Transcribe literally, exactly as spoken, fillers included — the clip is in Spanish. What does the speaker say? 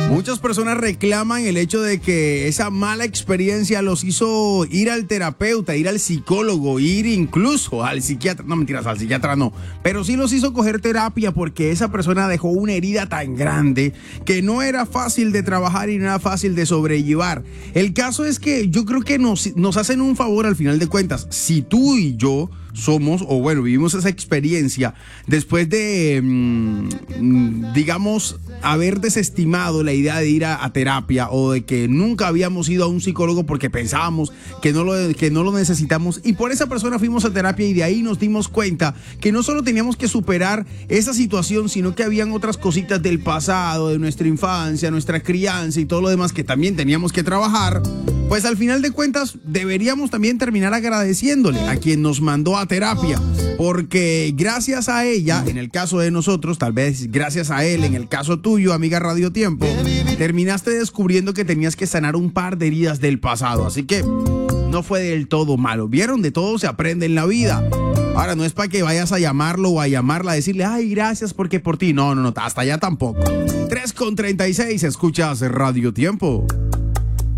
Muchas personas reclaman el hecho de que esa mala experiencia los hizo ir al terapeuta, ir al psicólogo, ir incluso al psiquiatra. No, mentiras, al psiquiatra no. Pero sí los hizo coger terapia porque esa persona dejó una herida tan grande que no era fácil de trabajar y no era fácil de sobrellevar. El caso es que yo creo que nos, nos hacen un favor al final de cuentas. Si tú y yo somos, o bueno, vivimos esa experiencia después de, mmm, digamos, haber desestimado la idea de ir a, a terapia, o de que nunca habíamos ido a un psicólogo porque pensábamos que no, lo, que no lo necesitamos, y por esa persona fuimos a terapia y de ahí nos dimos cuenta que no solo teníamos que superar esa situación, sino que habían otras cositas del pasado, de nuestra infancia, nuestra crianza y todo lo demás que también teníamos que trabajar. Pues al final de cuentas deberíamos también terminar agradeciéndole a quien nos mandó a terapia, porque gracias a ella, en el caso de nosotros, tal vez gracias a él, en el caso tuyo, amiga Radio Tiempo, terminaste descubriendo que tenías que sanar un par de heridas del pasado, así que no fue del todo malo. ¿Vieron? De todo se aprende en la vida. Ahora, no es para que vayas a llamarlo o a llamarla a decirle, ay, gracias porque por ti. No, no, no, hasta allá tampoco. tres con treinta y seis, escuchas Radio Tiempo.